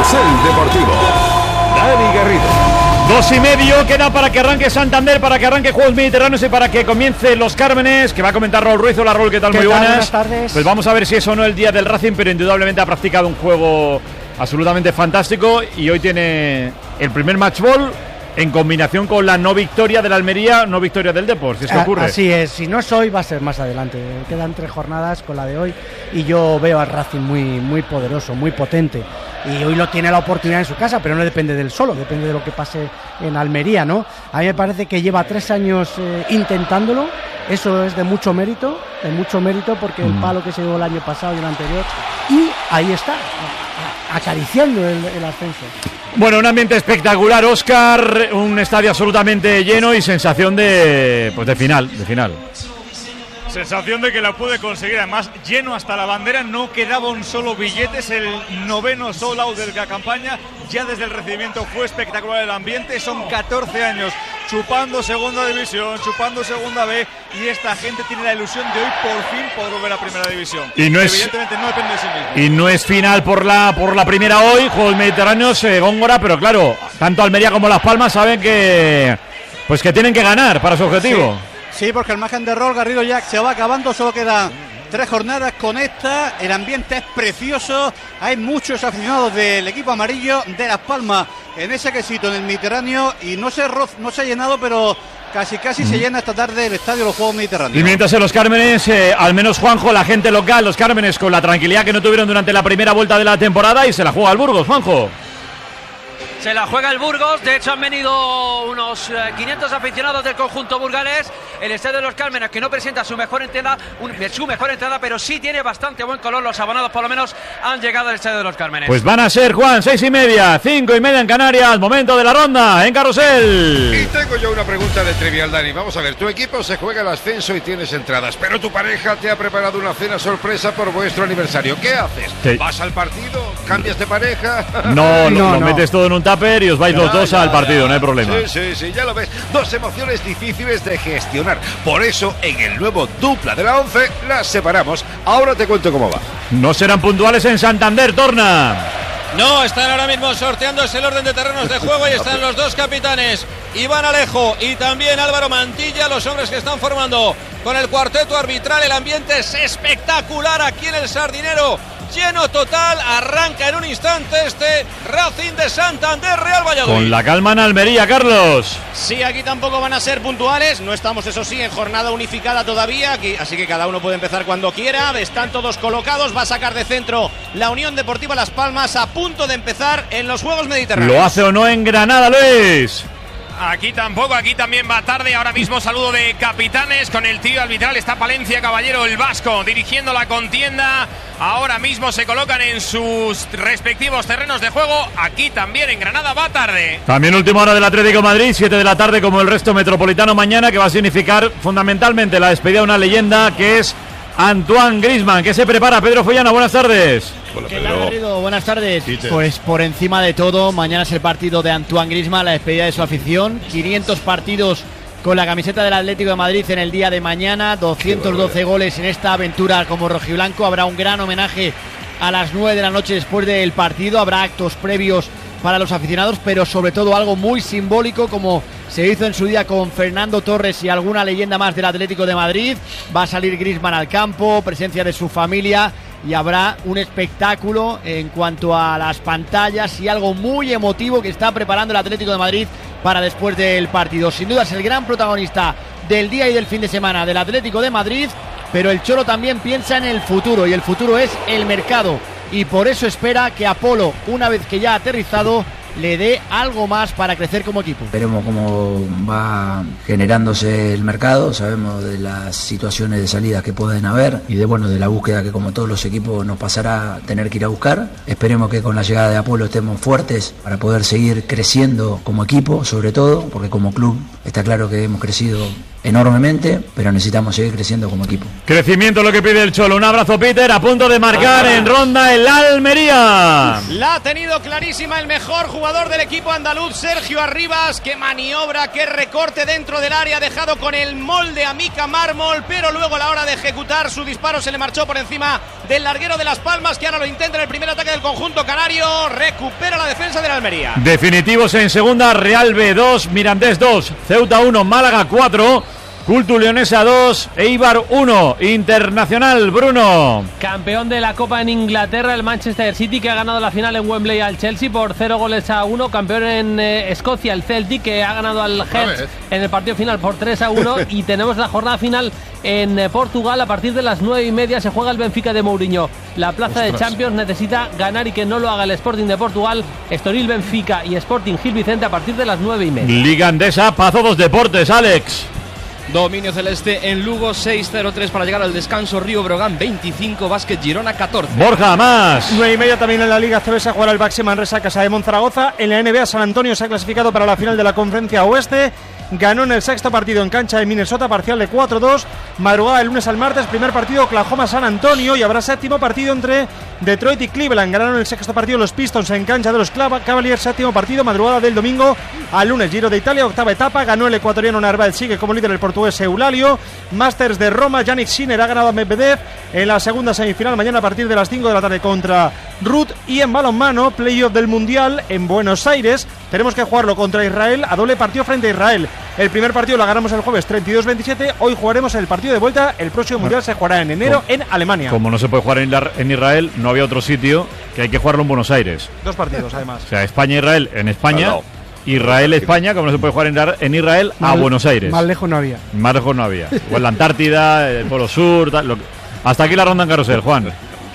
Carrusel Deportivo. Dani Garrido. 2:30 queda para que arranque Santander, para que arranque Juegos Mediterráneos y para que comience Los Cármenes, que va a comentar Raúl Ruiz. Hola Raúl, ¿qué tal? Muy buenas. Buenas tardes. Pues vamos a ver si es o no el día del Racing, pero indudablemente ha practicado un juego absolutamente fantástico y hoy tiene el primer match ball en combinación con la no victoria del Almería, no victoria del Depor, si es que ocurre. Así es, si no es hoy va a ser más adelante. Quedan 3 jornadas con la de hoy y yo veo al Racing muy poderoso, muy potente. Y hoy lo tiene la oportunidad en su casa, pero no depende del solo, depende de lo que pase en Almería, ¿no? A mí me parece que lleva 3 años intentándolo. Eso es de mucho mérito porque el palo que se dio el año pasado y el anterior, y ahí está, acariciando el ascenso. Bueno, un ambiente espectacular, Óscar, un estadio absolutamente lleno y sensación de final. Sensación de que la puede conseguir, además lleno hasta la bandera, no quedaba un solo billete, es el 9º sold out de la campaña, ya desde el recibimiento fue espectacular el ambiente, son 14 años chupando segunda división, chupando segunda B, y esta gente tiene la ilusión de hoy por fin poder volver a primera división. Y no evidentemente no depende de sí mismo. Y no es final por la primera hoy, Juegos Mediterráneos, Góngora, pero claro, tanto Almería como Las Palmas saben que tienen que ganar para su objetivo. Sí, porque el margen de error, Garrido, ya se va acabando, solo quedan 3 jornadas con esta, el ambiente es precioso, hay muchos aficionados del equipo amarillo de Las Palmas en ese quesito, en el Mediterráneo, y no se ha llenado, pero casi se llena esta tarde el estadio de los Juegos Mediterráneos. Y mientras en Los Cármenes, al menos Juanjo, la gente local, Los Cármenes, con la tranquilidad que no tuvieron durante la primera vuelta de la temporada, y se la juega al Burgos, Juanjo. Se la juega el Burgos, de hecho han venido unos 500 aficionados del conjunto burgalés. El estadio de Los Cármenes, que no presenta su mejor entrada, pero sí tiene bastante buen color. Los abonados por lo menos han llegado al estadio de Los Cármenes. Pues van a ser, Juan, 6:30, 5:30 en Canarias, momento de la ronda en Carrusel. Y tengo yo una pregunta de trivial, Dani. Vamos a ver, tu equipo se juega el ascenso y tienes entradas, pero tu pareja te ha preparado una cena sorpresa por vuestro aniversario. ¿Qué haces? Sí. ¿Vas al partido? ¿Cambias de pareja? No, lo metes todo en un tupper y os vais los dos al partido, no hay problema. Sí, ya lo ves. 2 emociones difíciles de gestionar. Por eso, en el nuevo dupla de la 11, las separamos. Ahora te cuento cómo va. No serán puntuales en Santander, Torna. No, están ahora mismo sorteándose el orden de terrenos de juego y están los 2 capitanes, Iván Alejo y también Álvaro Mantilla, los hombres que están formando con el cuarteto arbitral. El ambiente es espectacular aquí en el Sardinero. Lleno total, arranca en un instante este Racing de Santander Real Valladolid. Con la calma en Almería, Carlos. Sí, aquí tampoco van a ser puntuales, no estamos eso sí en jornada unificada todavía, aquí, así que cada uno puede empezar cuando quiera, están todos colocados, va a sacar de centro la Unión Deportiva Las Palmas a punto de empezar en los Juegos Mediterráneos. ¿Lo hace o no en Granada, Luis? Aquí tampoco, aquí también va tarde. Ahora mismo saludo de capitanes con el trío arbitral. Está Palencia Caballero, el vasco, dirigiendo la contienda. Ahora mismo se colocan en sus respectivos terrenos de juego. Aquí también en Granada va tarde. También última hora del Atlético de Madrid, 7 de la tarde como el resto metropolitano mañana, que va a significar fundamentalmente la despedida de una leyenda que es Antoine Griezmann. ¿Qué se prepara, Pedro Follana? Buenas tardes. Hola, ¿qué tal, Garrido? Buenas tardes. Pues por encima de todo, mañana es el partido de Antoine Griezmann, la despedida de su afición. 500 partidos con la camiseta del Atlético de Madrid en el día de mañana, 212 goles en esta aventura como rojiblanco. Habrá un gran homenaje a las 9 de la noche después del partido. Habrá actos previos para los aficionados, pero sobre todo algo muy simbólico, como se hizo en su día con Fernando Torres y alguna leyenda más del Atlético de Madrid. Va a salir Griezmann al campo, presencia de su familia, y habrá un espectáculo en cuanto a las pantallas y algo muy emotivo que está preparando el Atlético de Madrid para después del partido. Sin duda es el gran protagonista del día y del fin de semana del Atlético de Madrid, pero el Cholo también piensa en el futuro, y el futuro es el mercado, y por eso espera que Apolo, una vez que ya ha aterrizado, le dé algo más para crecer como equipo. Veremos cómo va generándose el mercado, sabemos de las situaciones de salida que pueden haber y de la búsqueda que, como todos los equipos, nos pasará a tener que ir a buscar. Esperemos que con la llegada de Apolo estemos fuertes para poder seguir creciendo como equipo, sobre todo, porque como club Está claro que hemos crecido enormemente, pero necesitamos seguir creciendo como equipo. Crecimiento es lo que pide el Cholo. Un abrazo, Peter, a punto de marcar en ronda el Almería. La ha tenido clarísima el mejor jugador del equipo andaluz, Sergio Arribas. Qué maniobra, qué recorte dentro del área, dejado con el molde a Mica Mármol, pero luego a la hora de ejecutar su disparo se le marchó por encima del larguero de Las Palmas, que ahora lo intenta en el primer ataque del conjunto canario. Recupera la defensa del Almería. Definitivos en segunda, Real B 2, Mirandés 2, Ceuta 1, Málaga 4, Cultu Leonesa 2, Eibar 1, Internacional, Bruno. Campeón de la Copa en Inglaterra, el Manchester City, que ha ganado la final en Wembley al Chelsea por 0-1. Campeón en Escocia, el Celtic, que ha ganado al Hearts en el partido final por 3-1. Y tenemos la jornada final en Portugal. A partir de las 9:30 se juega el Benfica de Mourinho. La plaza de Champions necesita ganar y que no lo haga el Sporting de Portugal. Estoril, Benfica y Sporting Gil Vicente a partir de las 9:30. Liga Andesa, Pazo dos Deportes, Alex. Dominio celeste en Lugo, 6-0-3 para llegar al descanso. Río Brogan 25, Básquet Girona 14. Borja, más. 9:30 también en la Liga CB, a jugar el Baxi Manresa Casa de Monzaragoza. En la NBA, San Antonio se ha clasificado para la final de la Conferencia Oeste. Ganó en el sexto partido en cancha de Minnesota, parcial de 4-2. Madrugada del lunes al martes, primer partido Oklahoma-San Antonio, y habrá séptimo partido entre Detroit y Cleveland. Ganaron el sexto partido los Pistons en cancha de los Cavaliers. Séptimo partido, madrugada del domingo al lunes. Giro de Italia, octava etapa, ganó el ecuatoriano Narváez, sigue como líder el portugués Eulalio. Masters de Roma, Yannick Sinner ha ganado a Medvedev en la segunda semifinal, mañana a partir de las 5 de la tarde contra Ruth. Y en balonmano, playoff del Mundial en Buenos Aires, tenemos que jugarlo contra Israel, a doble partido frente a Israel. El primer partido lo ganamos el jueves 32-27, hoy jugaremos el partido de vuelta, el próximo Mundial se jugará en enero en Alemania. Como no se puede jugar en Israel, no había otro sitio que hay que jugarlo en Buenos Aires. 2 partidos además. O sea, España-Israel en España, Israel-España, como no se puede jugar en Israel, a Buenos Aires. Más lejos no había. Más lejos no había. O en la Antártida, el Polo Sur, hasta aquí la ronda en carrusel, Juan.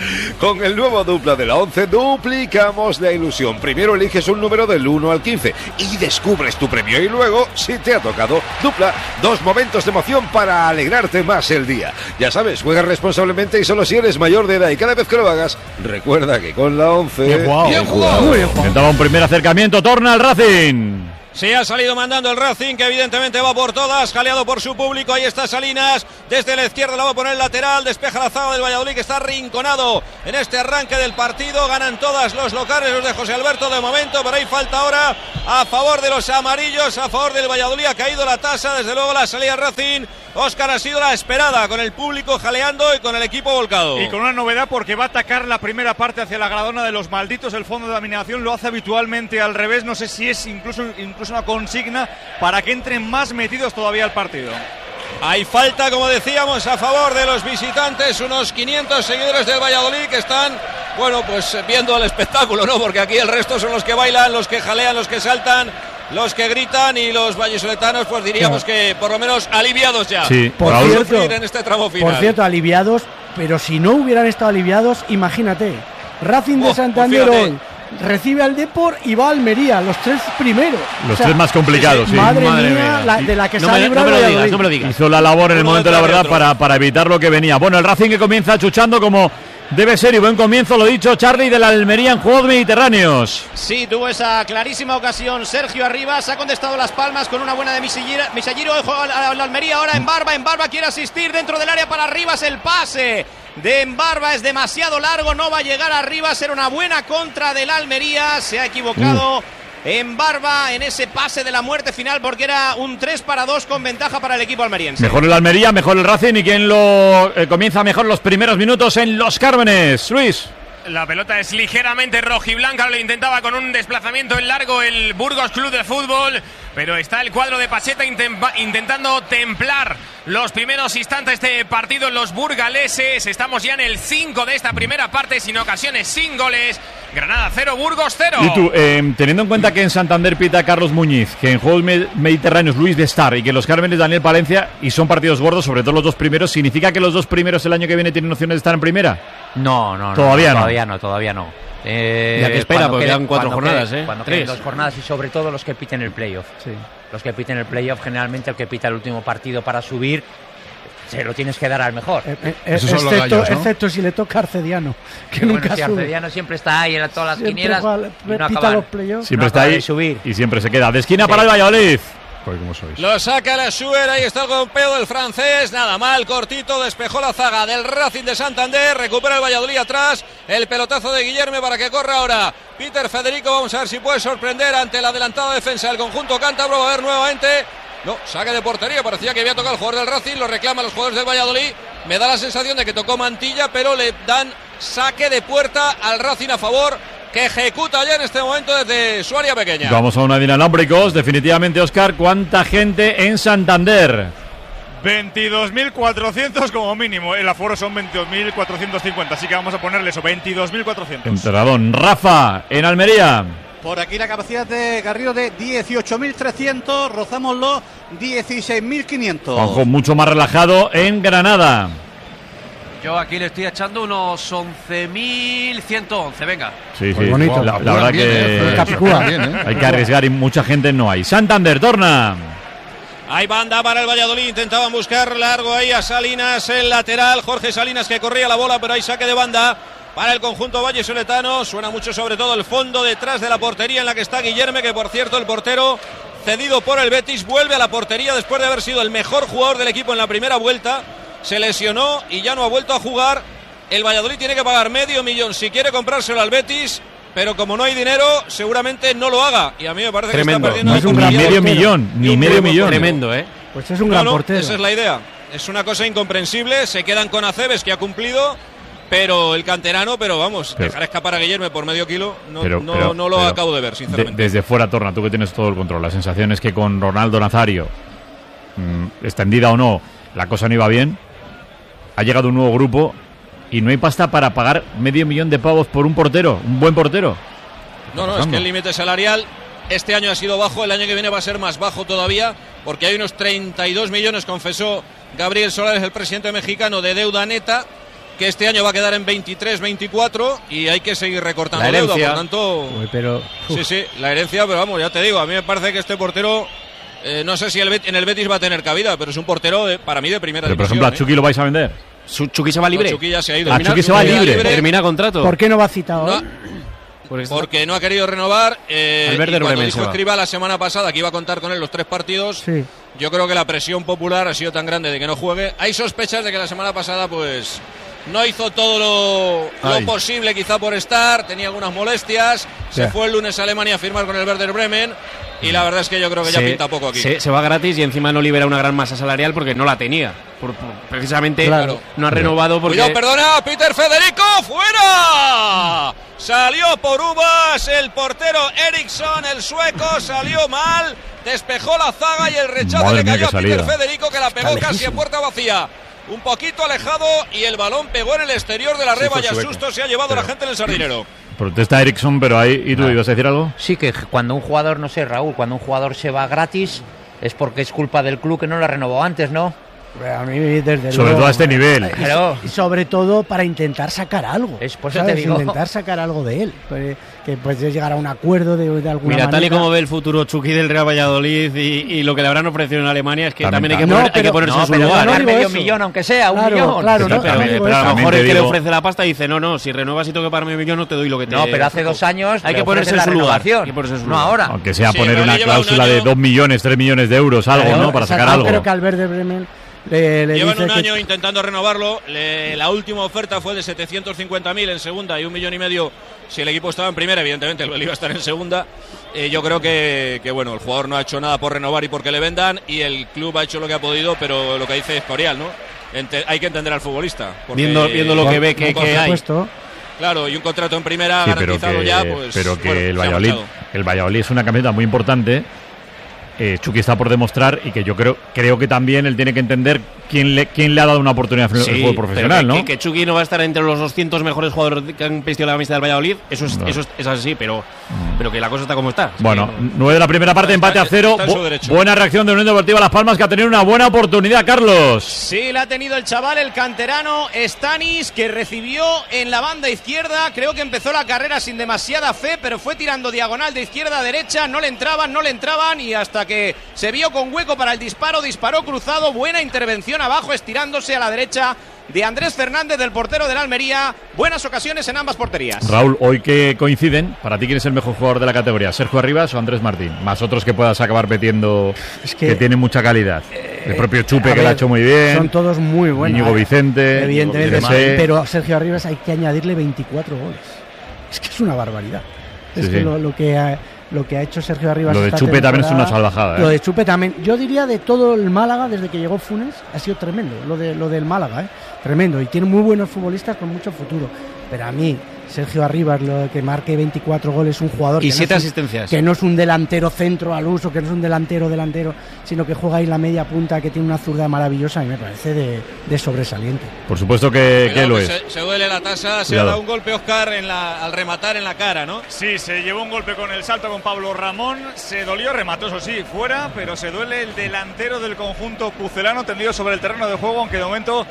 Con el nuevo dupla de la 11 duplicamos la ilusión. Primero eliges un número del 1 al 15 y descubres tu premio. Y luego, si te ha tocado dupla, 2 momentos de emoción para alegrarte más el día. Ya sabes, juega responsablemente y solo si eres mayor de edad. Y cada vez que lo hagas, recuerda que con la 11... Bien jugado. Intentaba un primer acercamiento, torna al Racing. Sí, ha salido mandando el Racing, que evidentemente va por todas, jaleado por su público. Ahí está Salinas, desde la izquierda la va a poner el lateral, despeja la zaga del Valladolid, que está arrinconado en este arranque del partido. Ganan todas los locales, los de José Alberto de momento, pero hay falta ahora a favor de los amarillos, a favor del Valladolid. Ha caído la tasa, desde luego la salida Racing. Óscar, ha sido la esperada, con el público jaleando y con el equipo volcado. Y con una novedad, porque va a atacar la primera parte hacia la gradona de los malditos. El fondo de dominación lo hace habitualmente al revés. No sé si es incluso una consigna para que entren más metidos todavía al partido. Hay falta, como decíamos, a favor de los visitantes. Unos 500 seguidores del Valladolid que están, bueno, pues viendo el espectáculo, ¿no? Porque aquí el resto son los que bailan, los que jalean, los que saltan, los que gritan, y los vallisoletanos, pues diríamos que por lo menos aliviados ya. Sí, por cierto, en este tramo final. Por cierto, aliviados, pero si no hubieran estado aliviados, imagínate, Racing de Santander hoy recibe al Depor y va a Almería, los 3 primeros. Los 3 más complicados, sí. Madre mía, de la que se ha librado. No me lo digas. Hizo la labor en el momento de la verdad para evitar lo que venía. Bueno, el Racing que comienza chuchando como debe ser, y buen comienzo, lo dicho, Charlie, de la Almería en Juegos Mediterráneos. Sí, tuvo esa clarísima ocasión Sergio Arribas, ha contestado Las Palmas con una buena de Misalliro. La Almería ahora en Barba quiere asistir dentro del área para Arribas, el pase de Embarba es demasiado largo, no va a llegar a Arribas. Era una buena contra del Almería, se ha equivocado Embarba en ese pase de la muerte final, porque era un 3-2 con ventaja para el equipo almeriense. Mejor el Almería, mejor el Racing, y quien lo comienza mejor los primeros minutos en Los Cármenes, Luis. La pelota es ligeramente rojiblanca, lo intentaba con un desplazamiento en largo el Burgos Club de Fútbol, pero está el cuadro de Pacheta intentando templar los primeros instantes de partido en los burgaleses. Estamos ya en el 5 de esta primera parte, sin ocasiones, sin goles. Granada 0, Burgos 0. Y tú, teniendo en cuenta que en Santander pita Carlos Muñiz, que en Juegos Mediterráneos Luis de Star y que en Los Cármenes Daniel Palencia, y son partidos gordos, sobre todo los 2 primeros, ¿significa que los 2 primeros el año que viene tienen opciones de estar en primera? No. Todavía no. Ya que espera, porque quedan 4 jornadas, Cuando queden 2 jornadas, y sobre todo los que piten el playoff. Sí. Los que piten el playoff, generalmente el que pita el último partido para subir, se lo tienes que dar al mejor. Excepto si le toca a Arcediano, que nunca sube. Arcediano siempre está ahí en todas las quinielas. Pita los playoffs. Siempre está ahí subir. Y siempre se queda. De esquina para el Valladolid. Joder, ¿cómo sois? Lo saca la Schuer, ahí está el golpeo del francés, nada mal, cortito, despejó la zaga del Racing de Santander, recupera el Valladolid atrás, el pelotazo de Guillerme para que corra ahora Peter Federico, vamos a ver si puede sorprender ante la adelantada defensa del conjunto cántabro, va a ver nuevamente, no, saque de portería, parecía que había tocado el jugador del Racing, lo reclaman los jugadores del Valladolid, me da la sensación de que tocó Mantilla, pero le dan saque de puerta al Racing a favor, que ejecuta ya en este momento desde su área pequeña. Vamos a una inalámbricos, definitivamente, Óscar, ¿cuánta gente en Santander? 22.400 como mínimo, el aforo son 22.450, así que vamos a ponerle eso, 22.400. Entradón. Rafa, en Almería. Por aquí la capacidad de Garrido de 18.300, rozamos los 16.500. Ojo, mucho más relajado en Granada. Yo aquí le estoy echando unos 11.111, venga. Sí, pues sí, bonito. la verdad que hay que arriesgar y mucha gente no hay. Santander, torna. Hay banda para el Valladolid, intentaban buscar largo ahí a Salinas, el lateral, Jorge Salinas que corría la bola, pero hay saque de banda para el conjunto vallesoletano. Suena mucho sobre todo el fondo detrás de la portería en la que está Guillerme, que por cierto el portero cedido por el Betis vuelve a la portería después de haber sido el mejor jugador del equipo en la primera vuelta. Se lesionó y ya no ha vuelto a jugar. El Valladolid tiene que pagar $500,000 si quiere comprárselo al Betis, pero como no hay dinero, seguramente no lo haga. Y a mí me parece tremendo. Que está perdiendo. No es un gran medio millón, ni medio millón. Tremendo, ¿eh? Pues es un gran portero. Esa es la idea. Es una cosa incomprensible. Se quedan con Aceves, que ha cumplido, pero el canterano, pero vamos, dejar escapar a Guillerme por medio kilo, no lo acabo de ver, sinceramente. Desde fuera, Torna, tú que tienes todo el control, la sensación es que con Ronaldo Nazario, extendida o no, la cosa no iba bien. Ha llegado un nuevo grupo y no hay pasta para pagar $500,000 por un portero, un buen portero. No, es que el límite salarial este año ha sido bajo, el año que viene va a ser más bajo todavía, porque hay unos 32 millones, confesó Gabriel Solares, el presidente mexicano, de deuda neta, que este año va a quedar en 23, 24 y hay que seguir recortando la deuda, por tanto... Sí, la herencia, pero vamos, ya te digo, a mí me parece que este portero... no sé si en el Betis va a tener cabida, pero es un portero para mí de primera división. Por ejemplo, ¿a Chucky lo vais a vender? ¿Chucky se va libre? No, Chucky ya se ha ido. Chucky se va libre. Termina contrato. ¿Por qué no va citado? Porque no ha querido renovar. Cuando dijo Escribá la semana pasada que iba a contar con él los 3 partidos, yo creo que la presión popular ha sido tan grande de que no juegue. Hay sospechas de que la semana pasada pues no hizo todo lo posible quizá por estar, tenía algunas molestias, se fue el lunes a Alemania a firmar con el Werder Bremen. Y la verdad es que yo creo que ya pinta poco aquí. Se va gratis y encima no libera una gran masa salarial porque no la tenía. Precisamente no ha renovado porque... Cuidado, perdona, Peter Federico, ¡fuera! Salió por uvas el portero Eriksson, el sueco, salió mal, despejó la zaga y el rechazo le cayó a Peter Federico, que la pegó casi a puerta vacía. Un poquito alejado y el balón pegó en el exterior de la reba y a susto se ha llevado la gente en el sardinero. Protesta Eriksson, pero ahí... ¿Y tú ibas a decir algo? Sí, que cuando un jugador, no sé, Raúl, cuando un jugador se va gratis es porque es culpa del club que no lo renovó antes, ¿no? A mí, desde sobre todo a este nivel. Y sobre todo para intentar sacar algo. Por eso te digo. Intentar sacar algo de él. Que puedes llegar a un acuerdo de alguna manera. Mira, tal y como ve el futuro Chucky del Real Valladolid y lo que le habrán ofrecido en Alemania, es que también hay que ponerse en su lugar. $500,000, aunque sea, $1 millón. Claro, pero a lo mejor el que le ofrece la pasta dice, no, si renuevas y tengo que pagarme $1 millón, no te doy lo que te... No, pero hace 2 años hay que ponerse en su lugar. No ahora. Aunque sea poner una cláusula de 2 millones, 3 millones de euros, algo, ¿no? Para sacar algo. Creo que al Werder Bremen... Llevan un año intentando renovarlo. La última oferta fue de 750.000 en segunda y $1,5 millones si el equipo estaba en primera. Evidentemente el iba a estar en segunda. Yo creo que bueno, el jugador no ha hecho nada por renovar y porque le vendan, y el club ha hecho lo que ha podido, pero lo que dice Escorial, ¿no? Hay que entender al futbolista viendo lo que ve que hay. Claro, y un contrato en primera garantizado ya, pues... Pero que el Valladolid es una camiseta muy importante. Chucky está por demostrar, y que yo creo que también él tiene que entender quién le ha dado una oportunidad en el fútbol profesional, ¿no? Que Chucky no va a estar entre los 200 mejores jugadores que han vestido la camiseta del Valladolid, eso es así, pero que la cosa está como está. Bueno, 9 de la primera parte, empate a 0. Buena reacción de Unión Deportiva Las Palmas, que ha tenido una buena oportunidad, Carlos. Sí, la ha tenido el chaval, el canterano Stanis, que recibió en la banda izquierda. Creo que empezó la carrera sin demasiada fe, pero fue tirando diagonal de izquierda a derecha, no le entraban, y hasta que se vio con hueco para el disparo, disparó cruzado, buena intervención abajo, estirándose a la derecha de Andrés Fernández, del portero del Almería. Buenas ocasiones en ambas porterías. Raúl, hoy que coinciden, ¿para ti quién es el mejor jugador de la categoría? ¿Sergio Arribas o Andrés Martín? Más otros que puedas acabar metiendo que tienen mucha calidad. El propio Chupe, que lo ha hecho muy bien. Son todos muy buenos. Íñigo Vicente. Evidentemente, pero a Sergio Arribas hay que añadirle 24 goles. Es que es una barbaridad. Es que lo que ha hecho Sergio Arribas. Lo de Chupe también es una salvajada. Lo de Chupe también. Yo diría de todo el Málaga, desde que llegó Funes, ha sido tremendo. Lo del Málaga, tremendo. Y tiene muy buenos futbolistas con mucho futuro. Pero a mí, Sergio Arribas, lo que marque 24 goles, un jugador. Y 7 asistencias. Que no es un delantero centro al uso, que no es un delantero, sino que juega ahí la media punta, que tiene una zurda maravillosa, y me parece de sobresaliente. Por supuesto que lo es. Se duele la tasa, se ha dado un golpe Óscar al rematar en la cara, ¿no? Sí, se llevó un golpe con el salto con Pablo Ramón, se dolió, remató, eso sí, fuera, pero se duele el delantero del conjunto pucelano, tendido sobre el terreno de juego, aunque de momento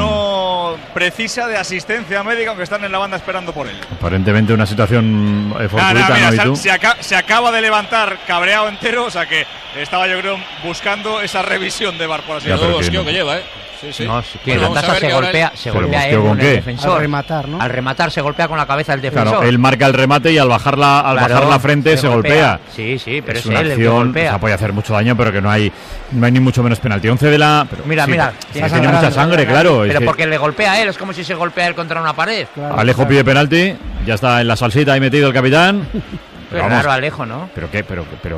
no precisa de asistencia médica, aunque están en la banda esperando por él. Aparentemente una situación fortuita, ¿no? Se acaba de levantar cabreado entero, o sea que estaba, yo creo, buscando esa revisión de VAR, por así decirlo. Mosqueo que lleva, Sí. No, la taza se golpea él con el defensor. Al rematar, ¿no? Al rematar se golpea con la cabeza el defensor. Claro, él marca el remate y al bajar la frente se golpea. Sí, pero es una él acción, el que golpea. O sea, puede hacer mucho daño, pero que no hay ni mucho menos penalti. 11 de la... Pero, mira. Tiene mucha sangre, claro. Pero porque le golpea a él, es como si se golpea él contra una pared. Claro, Alejo pide penalti, ya está en la salsita ahí metido el capitán. Pero claro, Alejo, ¿no? ¿Pero qué?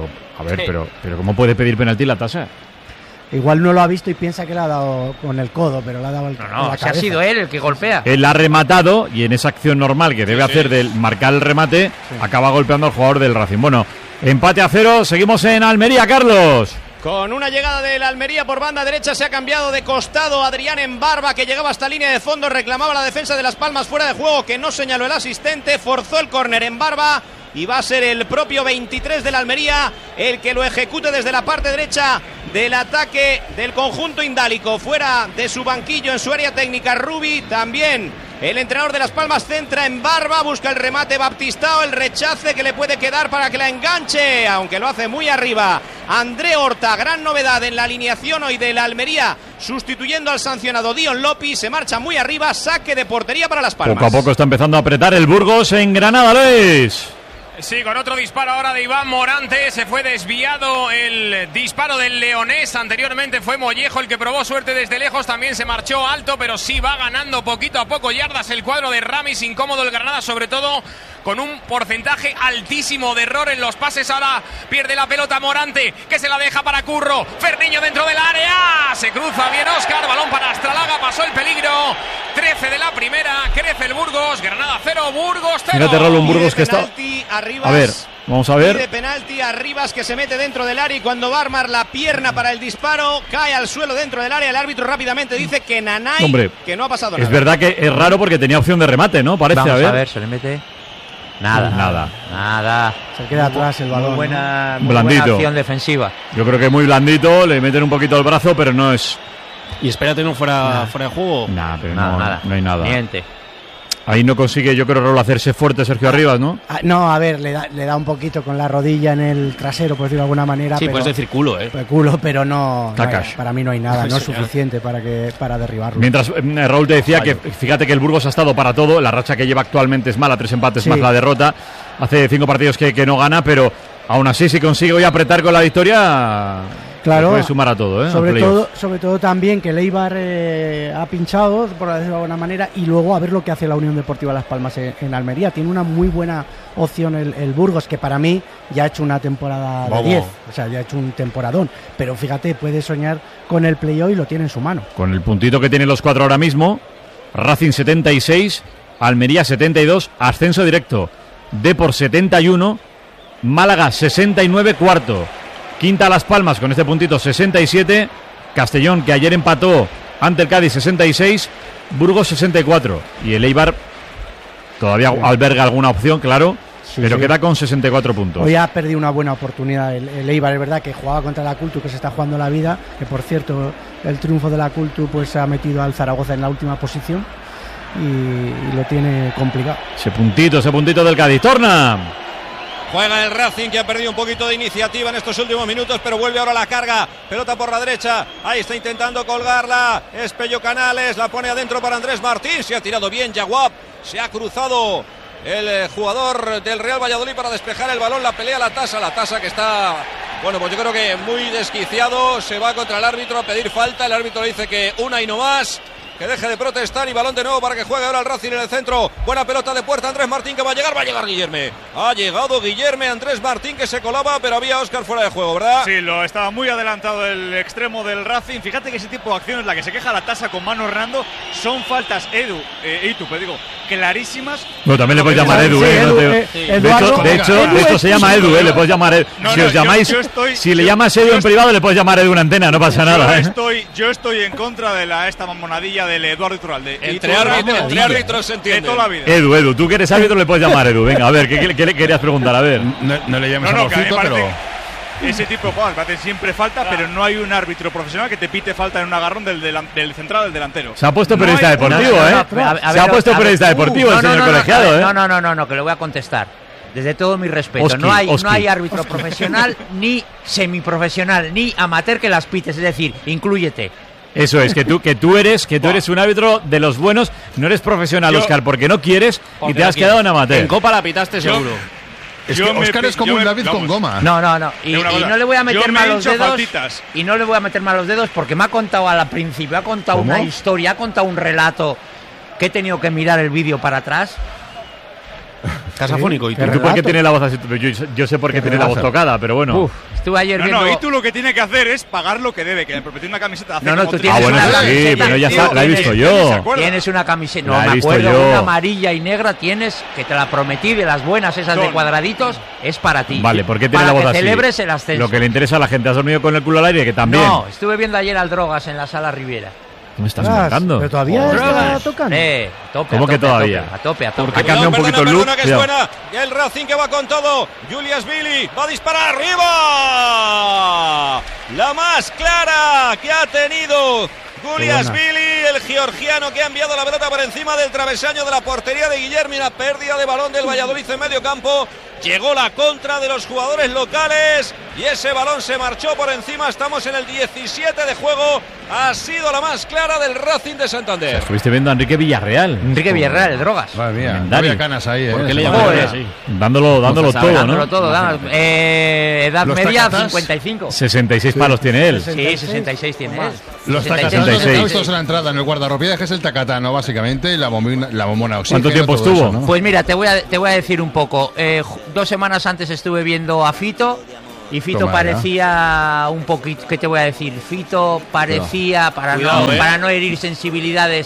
A ver, pero ¿cómo puede pedir penalti la tasa? Igual no lo ha visto y piensa que le ha dado con el codo, pero le ha dado No, ha sido él el que golpea. Él ha rematado y en esa acción normal que debe hacer de marcar el remate, acaba golpeando al jugador del Racing. Bueno, empate a 0, seguimos en Almería, Carlos. Con una llegada del Almería por banda derecha, se ha cambiado de costado Adrián Embarba, que llegaba hasta línea de fondo, reclamaba la defensa de Las Palmas fuera de juego, que no señaló el asistente, forzó el córner Embarba. Y va a ser el propio 23 del Almería el que lo ejecute desde la parte derecha del ataque del conjunto indálico. Fuera de su banquillo en su área técnica Rubi. También el entrenador de Las Palmas centra en Barba. Busca el remate Baptistao. El rechace que le puede quedar para que la enganche, aunque lo hace muy arriba André Horta. Gran novedad en la alineación hoy del Almería, sustituyendo al sancionado Dion Lopis. Se marcha muy arriba. Saque de portería para Las Palmas. Poco a poco está empezando a apretar el Burgos en Granada, Luis. Sí, con otro disparo ahora de Iván Morante. Se fue desviado el disparo del leonés. Anteriormente fue Mollejo el que probó suerte desde lejos. También se marchó alto, pero sí va ganando poquito a poco yardas el cuadro de Ramis. Incómodo el Granada, sobre todo con un porcentaje altísimo de error en los pases. Ahora pierde la pelota Morante, que se la deja para Curro. Ferniño dentro del área. Se cruza bien Óscar. Balón para Astralaga. Pasó el peligro. 13 de la primera. Crece el Burgos. Granada 0, Burgos 0. Fíjate, Raúl, un Burgos que está... Arribas, a ver, vamos a ver. Pide penalti a Arribas, que se mete dentro del área, y cuando va a armar la pierna para el disparo, cae al suelo dentro del área. El árbitro rápidamente dice que Nanay, que no ha pasado nada. Es verdad que es raro porque tenía opción de remate, ¿no? Parece. Vamos a ver, se le mete. Nada. Se queda atrás el balón. Muy buena acción defensiva. Yo creo que muy blandito, le meten un poquito el brazo, pero no es... Y espérate, no fuera de juego. No hay nada. Miente. Ahí no consigue, yo creo, Raúl, hacerse fuerte Sergio Arribas, ¿no? No, a ver, le da un poquito con la rodilla en el trasero, por decirlo de alguna manera. Sí, puedes decir culo, Culo, pero no para mí no hay nada, no es suficiente para derribarlo. Mientras Raúl te decía que fíjate que el Burgos ha estado para todo, la racha que lleva actualmente es mala, 3 empates más la derrota, hace 5 partidos que no gana, pero aún así si consigue hoy apretar con la victoria... Claro, puede sumar a todo, sobre todo también que el Eibar ha pinchado, por decirlo de alguna manera, y luego a ver lo que hace la Unión Deportiva Las Palmas en Almería. Tiene una muy buena opción el Burgos, que para mí ya ha hecho una temporada de 10, o sea, ya ha hecho un temporadón, pero fíjate, puede soñar con el play-off y lo tiene en su mano. Con el puntito que tienen los 4 ahora mismo, Racing 76, Almería 72, ascenso directo, Depor 71, Málaga 69, cuarto. Quinta Las Palmas con este puntito 67, Castellón, que ayer empató ante el Cádiz, 66, Burgos 64, y el Eibar todavía alberga alguna opción, claro, pero queda con 64 puntos. Hoy ha perdido una buena oportunidad el Eibar, es verdad que jugaba contra la Cultu, que se está jugando la vida, que por cierto el triunfo de la Cultu pues ha metido al Zaragoza en la última posición y lo tiene complicado. Ese puntito del Cádiz. Torna. Juega el Racing, que ha perdido un poquito de iniciativa en estos últimos minutos, pero vuelve ahora la carga. Pelota por la derecha. Ahí está intentando colgarla. Es Pello Canales. La pone adentro para Andrés Martín. Se ha tirado bien Yaguap. Se ha cruzado el jugador del Real Valladolid para despejar el balón. La pelea la Tasa que está, bueno, pues yo creo que muy desquiciado. Se va contra el árbitro a pedir falta. El árbitro le dice que una y no más, que deje de protestar, y balón de nuevo para que juegue ahora el Racing en el centro. Buena pelota de puerta, Andrés Martín, que va a llegar Guillerme. Ha llegado Guillerme, Andrés Martín, que se colaba, pero había Óscar fuera de juego, ¿verdad? Sí, lo estaba muy adelantado el extremo del Racing. Fíjate que ese tipo de acciones, la que se queja la Tasa con mano Hernando, son faltas, clarísimas. Bueno, también le puedes llamar Edu, De hecho, se llama Edu, le puedes llamar Edu. Si le llamas Edu en privado, le puedes llamar Edu una antena, no pasa nada. Yo estoy en contra de esta mamonadilla del Eduardo Iturralde. Entre árbitros se entiende. Toda la vida. Edu, tú que eres árbitro le puedes llamar Edu. Venga, a ver, ¿qué le querías preguntar? A ver. No le llames a Rocito, pero... Ese tipo de jugadas hacen siempre falta, pero no hay un árbitro profesional que te pite falta en un agarrón del central del delantero. Se ha puesto periodista deportivo, Se ha puesto periodista deportivo el señor colegiado, No, que lo voy a contestar. Desde todo mi respeto, no hay árbitro profesional, ni semiprofesional, ni amateur que las pites, es decir, inclúyete. Eso es, que tú eres un árbitro de los buenos, no eres profesional, Óscar, porque no quieres y te has quedado en amateur. En Copa la pitaste seguro. Es que Óscar es como un David con goma. No. Y no le voy a meter mal los dedos. Y no le voy a meter mal los dedos porque me ha contado al principio, ha contado una historia, ha contado un relato que he tenido que mirar el vídeo para atrás. Casafónico. ¿Y tú por qué tienes la voz así? Yo sé por qué tiene la voz tocada, pero bueno. Estuve ayer viendo... y tú lo que tienes que hacer es pagar lo que debe, que me prometí una camiseta hace tú tienes una camiseta. Pero ya la he visto yo. Tienes una camiseta, no me acuerdo, una amarilla y negra tienes, que te la prometí, de las buenas, esas de cuadraditos, es para ti. Vale, ¿por qué tiene la voz así? Celebres el ascenso. Lo que le interesa a la gente, ¿has dormido con el culo al aire? Que también. No, estuve viendo ayer al Drogas en la Sala Riviera. ¿Qué me estás inventando? ¿Pero todavía está tocando? ¿Cómo que todavía? A tope. Ha cambiado un poquito el look. Que es buena. Y el Racing que va con todo. Julius Billy va a disparar arriba. La más clara que ha tenido Julius Billy, el georgiano, que ha enviado la pelota por encima del travesaño de la portería de Guillermo. Una pérdida de balón del Valladolid en medio campo. Llegó la contra de los jugadores locales y ese balón se marchó por encima. Estamos en el 17 de juego. Ha sido la más clara del Racing de Santander. Estuviste viendo a Enrique Villarreal. El Drogas. Madre mía, no había canas ahí. ¿Por qué le llamas así? Dándolo todo, ¿no? Edad media 55. 66 palos tiene él. Sí, 66 tiene él. Los tacatanos estos en la entrada en el guardarropiaje, que es el tacatano básicamente, y la bombona oxígeno. ¿Cuánto tiempo estuvo? Eso, ¿no? Pues mira, te voy a decir un poco. 2 semanas antes estuve viendo a Fito. Y Fito parecía un poquito, ¿qué te voy a decir? Fito parecía, para no herir sensibilidad,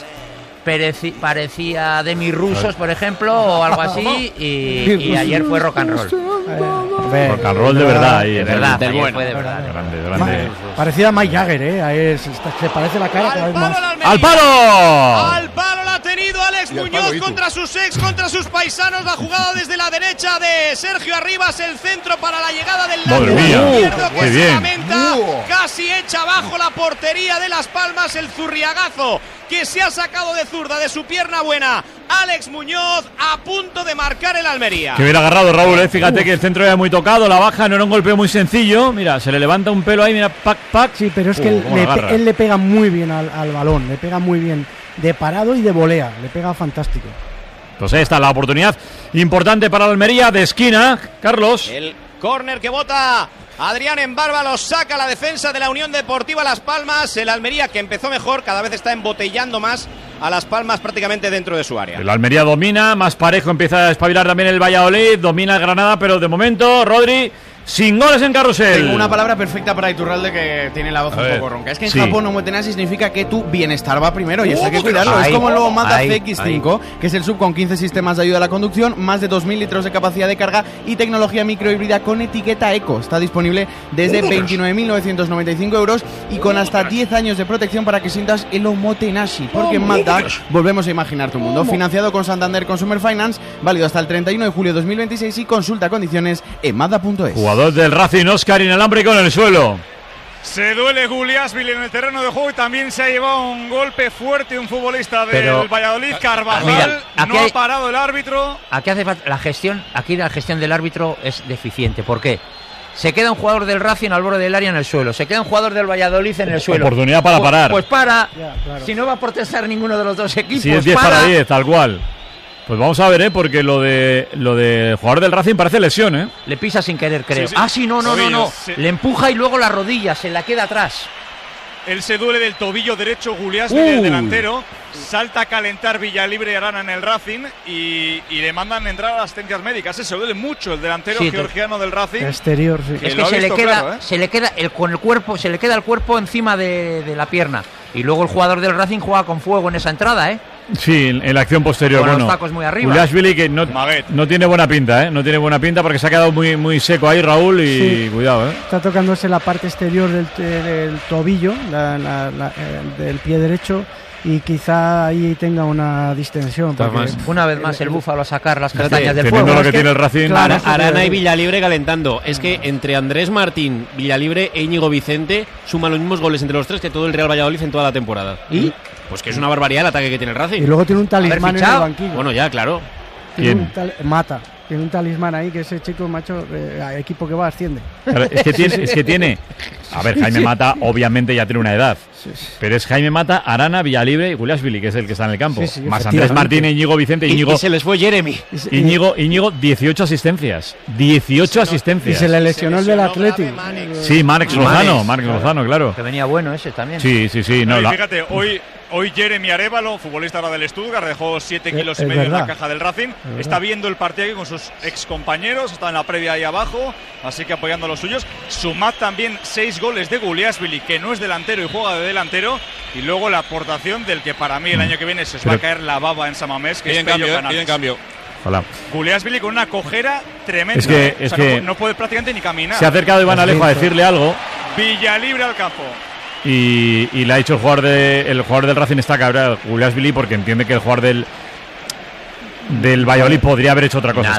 parecía de mis rusos, por ejemplo, o algo así, y ayer fue rock and roll. Rock and roll de verdad. De verdad, fue de verdad. Grande. Parecía a Mike Jagger, se parece la cara cada vez más. ¡Al palo! ¡Al palo la ha tenido Alex Muñoz contra sus paisanos! La jugada desde la derecha de Sergio Arribas, el centro para la llegada del lateral izquierdo, que se lamenta, casi echa abajo la portería de Las Palmas, el zurriagazo que se ha sacado de zurda de su pierna buena Alex Muñoz, a punto de marcar el Almería. Que bien agarrado Raúl, fíjate que el centro era muy tocado, la baja, no era un golpe muy sencillo, mira, se le levanta un pelo ahí, mira, pac. Sí, pero es que él le pega muy bien al balón, le pega muy bien de parado y de volea, le pega fantástico. Pues ahí está la oportunidad importante para la Almería de esquina, Carlos. El córner que bota Adrián en Barba, lo saca la defensa de la Unión Deportiva Las Palmas. El Almería, que empezó mejor, cada vez está embotellando más a Las Palmas prácticamente dentro de su área. El Almería domina, más parejo, empieza a espabilar también el Valladolid, domina el Granada, pero de momento, Rodri, sin goles en carrusel. Tengo una palabra perfecta para Iturralde, que tiene la voz un poco ronca. Es que en Japón omotenasis significa que tu bienestar va primero y eso hay que cuidarlo. Es como el nuevo Mazda CX-5, que es el sub con 15 sistemas de ayuda a la conducción, más de 2.000 litros de capacidad de carga y tecnología microhíbrida con etiqueta eco. Está disponible desde 29.995 euros y con hasta 10 años de protección para que sientas el omotenashi, porque en Mazda volvemos a imaginar tu mundo. Financiado con Santander Consumer Finance, válido hasta el 31 de julio de 2026 y consulta condiciones en Mazda.es. Del Racing, Óscar inalámbrico en el suelo. Se duele Guliasvili en el terreno de juego y también se ha llevado un golpe fuerte un futbolista del Valladolid, Carvajal. No ha parado el árbitro. Aquí hace la gestión del árbitro es deficiente. ¿Por qué? Se queda un jugador del Racing al borde del área en el suelo. Se queda un jugador del Valladolid en el suelo. Oportunidad para parar. Pues para. Ya, claro. Si no va a protestar ninguno de los dos equipos. Si es 10 para 10, tal cual. Pues vamos a ver, porque lo de jugador del Racing parece lesión, Le pisa sin querer, creo. Sí. No. Sí. Le empuja y luego la rodilla, se la queda atrás. Él se duele del tobillo derecho, Guliasvili, el delantero. Salta a calentar Villalibre y Arana en el Racing y le mandan entrar a las asistencias médicas. Se duele mucho el delantero georgiano del Racing. Exterior, sí. Es que se le queda con el cuerpo, se le queda el cuerpo encima de la pierna. Y luego el jugador del Racing juega con fuego en esa entrada, Sí, en la acción posterior. Con los tacos muy arriba. Guliasvili, que no tiene buena pinta, No tiene buena pinta porque se ha quedado muy, muy seco ahí, Raúl, y cuidado, Está tocándose la parte exterior del tobillo, del pie derecho, y quizá ahí tenga una distensión. Una vez más el Búfalo a sacar las castañas del fuego. Lo que tiene el Racing. Claro, Arana y Villalibre calentando. Es que entre Andrés Martín, Villalibre e Íñigo Vicente suman los mismos goles entre los tres que todo el Real Valladolid en toda la temporada. ¿Y? Pues que es una barbaridad el ataque que tiene el Racing. Y luego tiene un talismán en el banquillo. Bueno, ya, claro. Mata. Tiene un talismán ahí que ese chico, macho, equipo que va asciende. Claro, es que tiene. A ver, Jaime Mata obviamente ya tiene una edad. Pero es Jaime Mata, Arana, Villalibre y Guliasvili, que es el que está en el campo. Más Andrés Martín, Íñigo Vicente. Y se les fue Jeremy. Íñigo 18 asistencias. 18 asistencias. Y se le lesionó el del Atlético. Sí, Marc Lozano, claro. Que venía bueno ese también. Sí. No, fíjate, hoy Jeremy Arévalo, futbolista ahora del Stuttgart, dejó 7 kilos y medio en la caja del Racing. Está viendo el partido aquí con sus excompañeros, está en la previa ahí abajo, así que apoyando a los suyos. Sumad también 6 goles de Guliasvili, que no es delantero y juega de delantero. Y luego la aportación del que para mí el año que viene se os va a caer la baba en Samamés, que es Pello Canales. En cambio. Guliasvili con una cojera tremenda. Es que no puede prácticamente ni caminar. Se ha acercado Iván Alejo a decirle algo. Villalibre al campo. Y le ha dicho el jugador del Racing está cabreado, Guliasvili, porque entiende que el jugador del Valladolid podría haber hecho otra cosa.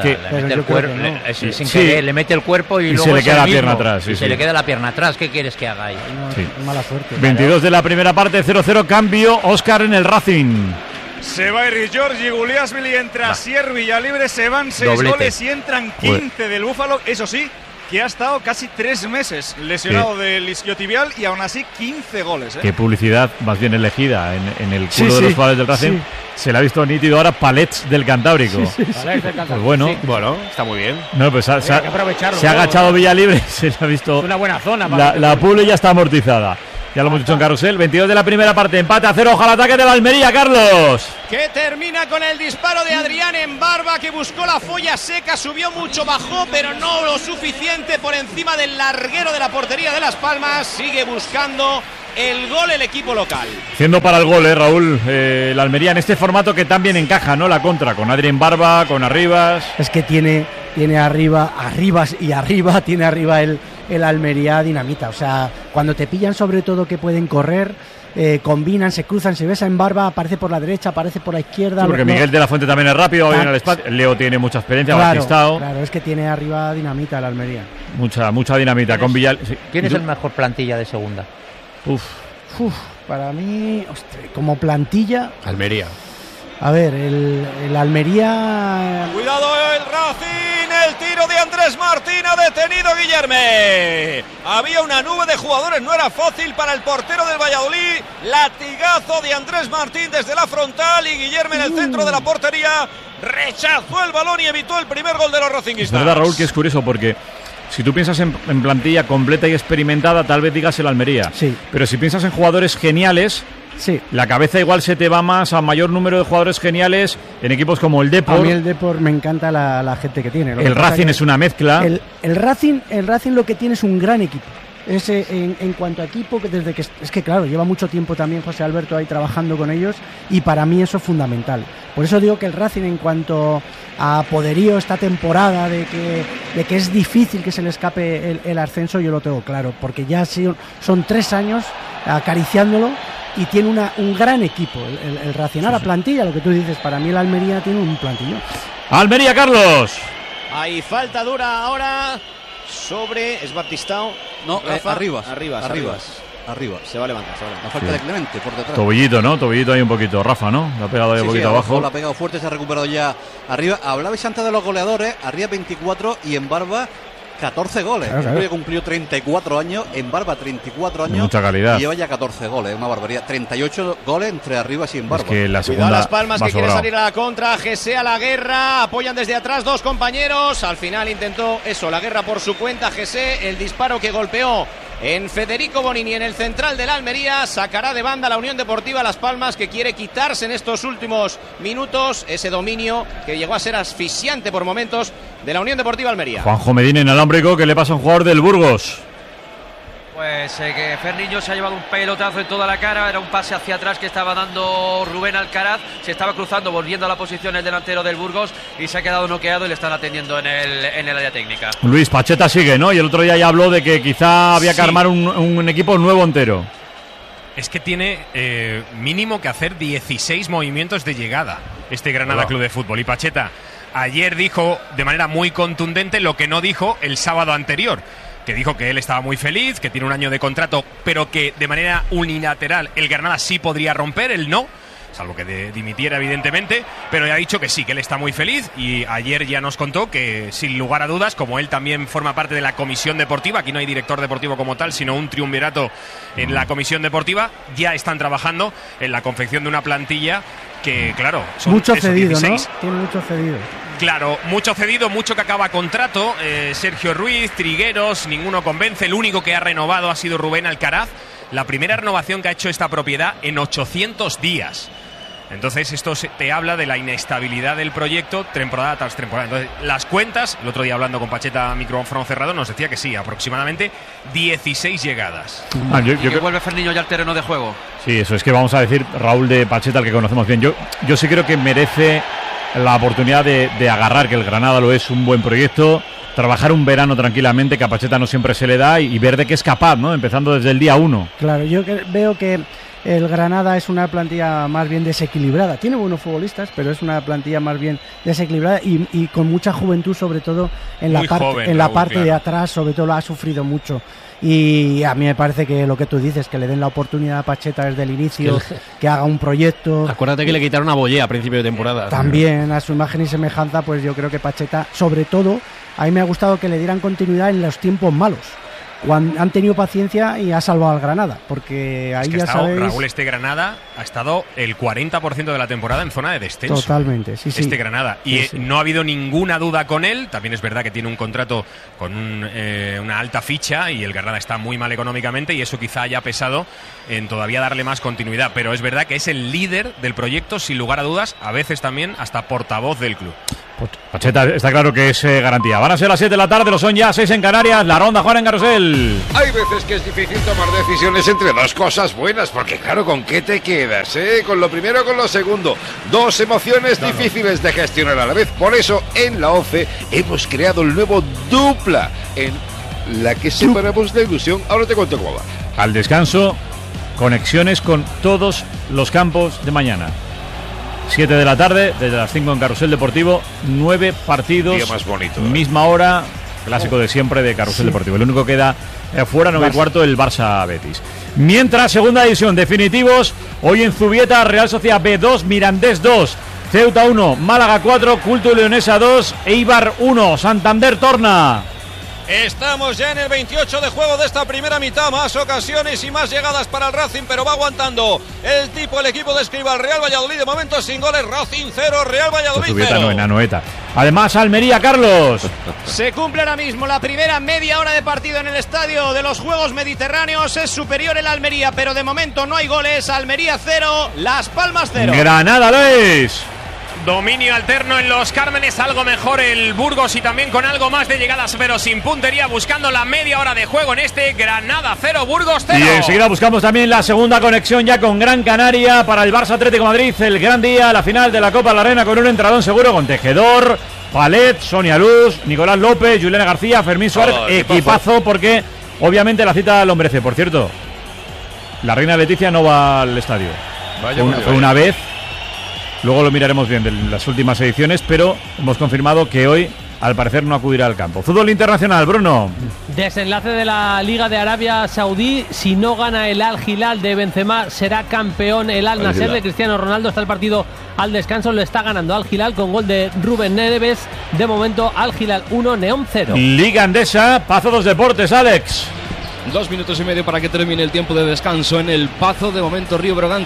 Le mete el cuerpo y luego se le queda la pierna atrás. Se le queda la pierna atrás. ¿Qué quieres que haga ahí? Mala suerte. 22 de la primera parte, 0-0, cambio. Óscar en el Racing. Se va Iris Giorgi, Guliasvili entra Sier, Villalibre, se van 6 goles y entran 15 del Búfalo. Eso sí, que ha estado casi 3 meses lesionado del isquiotibial y aún así 15 goles. Qué publicidad más bien elegida en el culo de los jugadores del Racing. Se le ha visto nítido ahora Palets del Cantábrico. Pues bueno, está muy bien. No, pues se ha agachado Villalibre, se le ha visto. Es una buena zona. La publi ya está amortizada. Ya lo hemos dicho en Carrusel. 22 de la primera parte, empate a 0. Ojalá ataque de la Almería, Carlos. Que termina con el disparo de Adrián en Barba, que buscó la folla seca, subió mucho, bajó, pero no lo suficiente por encima del larguero de la portería de Las Palmas. Sigue buscando el gol el equipo local. Siendo para el gol, Raúl, la Almería en este formato que también encaja, ¿no? La contra, con Adrián Barba, con Arribas. Es que tiene Arribas tiene arriba el Almería dinamita. O sea, cuando te pillan, sobre todo que pueden correr, combinan, se cruzan, se besa en Barba, aparece por la derecha, aparece por la izquierda. Sí, porque Miguel de la Fuente también es rápido, viene al espacio. Leo tiene mucha experiencia, Batistao. Claro, es que tiene arriba dinamita el Almería. Mucha dinamita. Con Villal. Sí. ¿Quién es el mejor plantilla de segunda? Para mí, como plantilla, Almería. A ver, el Almería. Cuidado el Racing, el tiro de Andrés Martín, ha detenido Guillerme. Había una nube de jugadores, no era fácil para el portero del Valladolid. Latigazo de Andrés Martín desde la frontal y Guillerme en el centro de la portería rechazó el balón y evitó el primer gol de los racinguistas. Es verdad, Raúl, que es curioso porque si tú piensas en plantilla completa y experimentada, tal vez digas el Almería. Sí. Pero si piensas en jugadores geniales, sí, la cabeza igual se te va más a mayor número de jugadores geniales en equipos como el Depor. A mí el Depor me encanta la gente que tiene. El Racing es una mezcla. El Racing lo que tiene es un gran equipo. En cuanto a equipo, es que claro, lleva mucho tiempo también José Alberto ahí trabajando con ellos y para mí eso es fundamental. Por eso digo que el Racing, en cuanto a poderío esta temporada, de que es difícil que se le escape el ascenso, yo lo tengo claro, porque ya son 3 años acariciándolo y tiene un gran equipo el Racing. Ahora, plantilla, lo que tú dices, para mí el Almería tiene un plantillón. Almería, Carlos. Hay falta dura ahora es Batistao. No, Arribas. Arriba, se va a levantar. La falta de Clemente por detrás. Tobillito, ¿no? Tobillito ahí un poquito. Rafa, ¿no? Le ha pegado ahí un poquito abajo. La ha pegado fuerte, se ha recuperado ya arriba. Hablabais antes de los goleadores. Arriba 24 y en Barba 14 goles. Claro. Cumplió 34 años, en Barba 34 años. Mucha calidad. Y lleva ya 14 goles, una barbaridad. 38 goles entre Arribas y en Barba. Es que la segunda Cuidado Las Palmas que quiere salir a la contra. Gese a la guerra. Apoyan desde atrás dos compañeros. Al final intentó la guerra por su cuenta. Gese, el disparo que golpeó en Federico Bonini en el central de la Almería, sacará de banda la Unión Deportiva Las Palmas, que quiere quitarse en estos últimos minutos ese dominio que llegó a ser asfixiante por momentos de la Unión Deportiva Almería. Juanjo Medina inalámbrico, ¿qué le pasa a un jugador del Burgos? Pues que Ferniño se ha llevado un pelotazo en toda la cara, era un pase hacia atrás que estaba dando Rubén Alcaraz, se estaba cruzando, volviendo a la posición el delantero del Burgos y se ha quedado noqueado y le están atendiendo en el área técnica. Luis, Pacheta sigue, ¿no? Y el otro día ya habló de que quizá había que armar un equipo nuevo entero. Es que tiene mínimo que hacer 16 movimientos de llegada este Granada Club de Fútbol. Y Pacheta ayer dijo de manera muy contundente lo que no dijo el sábado anterior, que dijo que él estaba muy feliz, que tiene un año de contrato, pero que de manera unilateral el Granada sí podría romper, él no, salvo que dimitiera evidentemente, pero ya ha dicho que sí, que él está muy feliz, y ayer ya nos contó que sin lugar a dudas, como él también forma parte de la comisión deportiva, aquí no hay director deportivo como tal, sino un triunvirato en la comisión deportiva, ya están trabajando en la confección de una plantilla que, claro, son mucho cedido, 16. ¿no? Tiene mucho cedido. Claro, mucho cedido, mucho que acaba contrato. Sergio Ruiz, Trigueros, ninguno convence. El único que ha renovado ha sido Rubén Alcaraz. La primera renovación que ha hecho esta propiedad en 800 días. Entonces esto te habla de la inestabilidad del proyecto temporada tras temporada. Entonces las cuentas, el otro día hablando con Pacheta micrófono cerrado, nos decía que sí, aproximadamente 16 llegadas. Y que vuelve Ferniño ya al terreno de juego. Sí, eso es que vamos a decir Raúl de Pacheta, el que conocemos bien. Yo sí creo que merece la oportunidad de agarrar, que el Granada lo es, un buen proyecto, trabajar un verano tranquilamente, que a Pacheta no siempre se le da, y ver de qué es capaz, ¿no? Empezando desde el día 1. Claro, yo veo que el Granada es una plantilla más bien desequilibrada. Tiene buenos futbolistas, pero es una plantilla más bien desequilibrada y con mucha juventud, sobre todo en la parte de atrás, sobre todo lo ha sufrido mucho. Y a mí me parece que lo que tú dices, que le den la oportunidad a Pacheta desde el inicio, que haga un proyecto. Acuérdate que le quitaron a Bollé a principio de temporada. También a su imagen y semejanza, pues yo creo que Pacheta, sobre todo, a mí me ha gustado que le dieran continuidad en los tiempos malos. Han tenido paciencia y ha salvado al Granada, porque ahí ya sabéis... Raúl, este Granada ha estado el 40% de la temporada en zona de descenso. Totalmente, sí. Este Granada. Y no ha habido ninguna duda con él. También es verdad que tiene un contrato con una alta ficha y el Granada está muy mal económicamente y eso quizá haya pesado en todavía darle más continuidad. Pero es verdad que es el líder del proyecto, sin lugar a dudas, a veces también hasta portavoz del club. Pacheta está claro que es garantía. Van a ser las 7 de la tarde, lo son ya 6 en Canarias. La ronda Juan en Carrusel. Hay veces que es difícil tomar decisiones entre dos cosas buenas, porque claro, ¿con qué te quedas? ¿Con lo primero o con lo segundo? Dos emociones difíciles de gestionar a la vez. Por eso en la ONCE hemos creado el nuevo Dupla, en la que separamos la ilusión. Ahora te cuento cómo va. Al descanso, conexiones con todos los campos de mañana. 7 de la tarde, desde las 5 en Carrusel Deportivo, 9 partidos, día más bonito, misma hora, clásico de siempre de Carrusel Deportivo. El único que queda fuera, 9 y cuarto, el Barça-Betis. Mientras, segunda división, definitivos, hoy en Zubieta, Real Sociedad B2, Mirandés 2, Ceuta 1, Málaga 4, Culto Leonesa 2, Eibar 1, Santander torna. Estamos ya en el 28 de juego de esta primera mitad. Más ocasiones y más llegadas para el Racing, pero va aguantando el equipo de Escribal. Real Valladolid de momento sin goles. Racing 0, Real Valladolid 0. Noeta. Además, Almería, Carlos. Se cumple ahora mismo la primera media hora de partido en el estadio de los Juegos Mediterráneos. Es superior el Almería, pero de momento no hay goles. Almería 0, Las Palmas 0. Granada, Luis. Dominio alterno en los Cármenes, algo mejor el Burgos y también con algo más de llegadas, pero sin puntería, buscando la media hora de juego en este Granada 0, Burgos 0. Y enseguida buscamos también la segunda conexión ya con Gran Canaria para el Barça Atlético de Madrid, el gran día, la final de la Copa de la Reina con un entradón seguro con Tejedor, Palet, Sonia Luz, Nicolás López, Juliana García, Fermín Suárez, equipazo porque obviamente la cita lo merece. Por cierto, la Reina Leticia no va al estadio. Fue una vez. Luego lo miraremos bien de las últimas ediciones, pero hemos confirmado que hoy al parecer no acudirá al campo. Fútbol internacional, Bruno. Desenlace de la Liga de Arabia Saudí. Si no gana el Al Hilal de Benzema, será campeón el Al Nassr de Cristiano Ronaldo. Está el partido al descanso, lo está ganando Al Hilal con gol de Rubén Neves. De momento, Al Hilal 1, Neom 0. Liga Andesa, Pazo dos Deportes, Alex. 2 minutos y medio para que termine el tiempo de descanso en el Pazo. De momento Río Breogán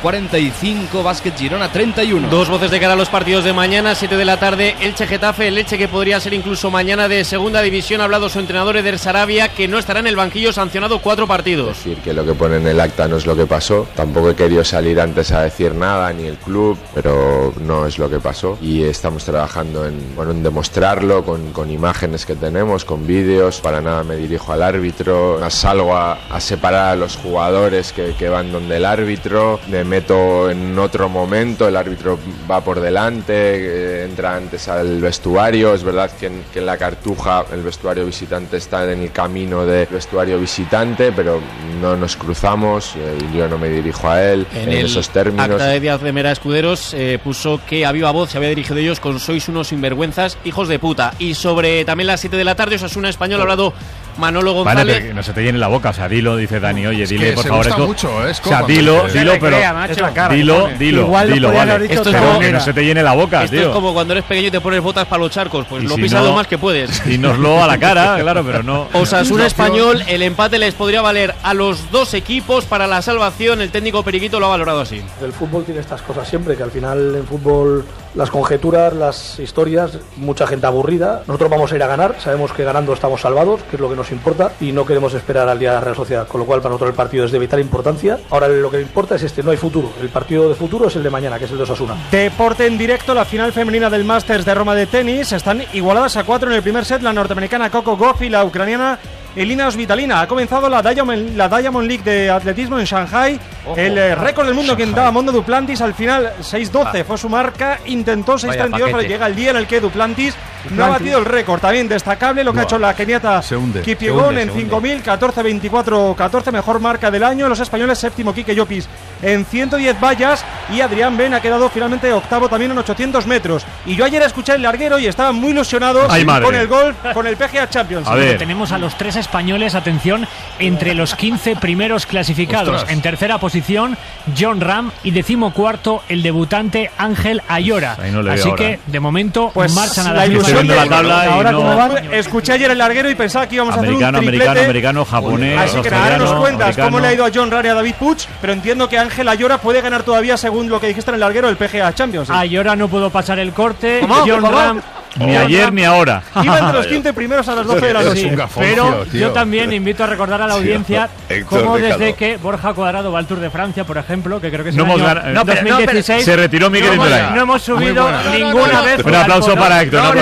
45, Básquet Girona 31. Dos voces de cara a los partidos de mañana, 7 de la tarde, Elche Getafe. El Elche que podría ser incluso mañana de segunda división. Ha hablado su entrenador Eder Sarabia, que no estará en el banquillo, sancionado 4 partidos. Decir que lo que pone en el acta no es lo que pasó. Tampoco he querido salir antes a decir nada, ni el club, pero no es lo que pasó. Y estamos trabajando en demostrarlo con imágenes que tenemos, con vídeos. Para nada me dirijo al árbitro, salgo a separar a los jugadores que van donde el árbitro, me meto en otro momento, el árbitro va por delante, entra antes al vestuario. Es verdad que en la Cartuja el vestuario visitante está en el camino del vestuario visitante, pero no nos cruzamos, yo no me dirijo a él en esos términos. Acta de Díaz de Mera Escuderos puso que a viva voz se había dirigido a ellos con "sois unos sinvergüenzas, hijos de puta". Y sobre también las 7 de la tarde, Osasuna Español, ha hablado Manolo González. Vale, que no se te llene la boca, o sea, dilo, dice Dani, oye, dile por favor esto. Mucho, o sea, dilo, pero dilo, vale. Esto es como que no se te llene la boca, esto tío. es como cuando eres pequeño y te pones botas para los charcos, pues y lo si pisas no, lo más que puedes. Dínoslo a la cara, claro, pero no. Osasuna Español, el empate les podría valer a los dos equipos para la salvación. El técnico Periquito lo ha valorado así. El fútbol tiene estas cosas siempre, que al final en fútbol las conjeturas, las historias, mucha gente aburrida. Nosotros vamos a ir a ganar, sabemos que ganando estamos salvados, que es lo que nos importa, y no queremos esperar al día de la Real Sociedad, con lo cual para nosotros el partido es de vital importancia. Ahora lo que importa es no hay futuro. El partido de futuro es el de mañana, que es el de Osasuna. Deporte en directo, la final femenina del Masters de Roma de tenis. Están igualadas a 4 en el primer set, la norteamericana Coco Gauff y la ucraniana Elina Svitolina. Ha comenzado la Diamond League de atletismo en Shanghai. Ojo, el récord del mundo que intentaba Mondo Duplantis, al final 6:12 fue su marca, intentó 6:32, pero llega el día en el que Duplantis no ha batido el récord. También destacable lo que ha hecho la keniata Kipyegon en 5.000, 14:24-14, mejor marca del año. Los españoles, séptimo Quique Llopis en 110 vallas, y Adrián Ben ha quedado finalmente octavo también en 800 metros. Y yo ayer escuché el larguero y estaba muy ilusionado con el golf, con el PGA Champions. Tenemos a los 3 españoles, atención, entre los 15 primeros clasificados. Ostras. En tercera posición, John Ram, y 14º el debutante Ángel Ayora. Así que, de momento, pues marchan a la ilusión de la tabla. Ahora, como van, escuché ayer el larguero y pensaba que íbamos a hacer un triplete. Americano, japonés. Así que ahora nos cuentas cómo le ha ido a John Ram y a David Puig, pero entiendo que Ángel Ayora puede ganar todavía, según lo que dijiste en el larguero, el PGA Champions. Ayora no pudo pasar el corte. John Ram ni ayer ni ahora. Iba entre los 15 primeros a las 12 de la noche. Pero yo también invito a recordar a la audiencia cómo desde que Borja Cuadrado va al Tour de Francia, por ejemplo, que creo que es el año 2016, se retiró Miguel Indurain. No hemos subido ninguna vez. Un aplauso para Héctor.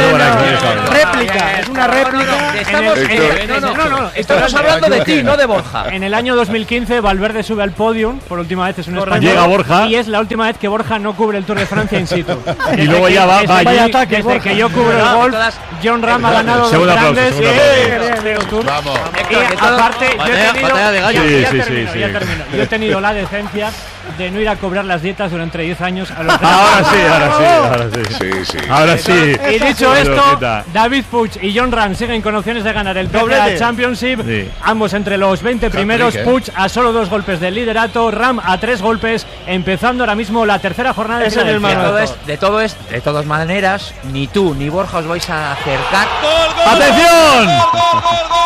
Réplica, es una réplica. Estamos hablando de ti, no de Borja. En el año 2015 Valverde sube al podium, por última vez es un español. Llega Borja. Y es la última vez que Borja no cubre el Tour de Francia in situ. Y luego ya va allí. Desde que yo cubro el golf, John Ram ha ganado dos grandes. Vamos. Y aparte, yo he tenido la decencia de no ir a cobrar las dietas durante 10 años a los Ahora sí. Y dicho esto, David Puig y John Ram siguen con opciones de ganar el PGA Championship, ambos entre los 20 primeros. Puig a solo 2 golpes del liderato, Ram a 3 golpes, empezando ahora mismo la tercera jornada de Filadelfia. De todas maneras, ni tú ni Borja os vais a acercar. ¡Atención!